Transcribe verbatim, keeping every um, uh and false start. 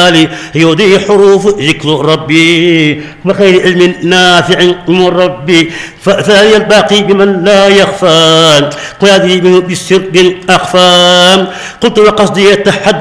الجلال يودي حروف ذكر ربي وخير علم نافع من ربي فثاني الباقي بمن لا يخفى قيادي بالسر أخفى قلت وقصدي يتحدى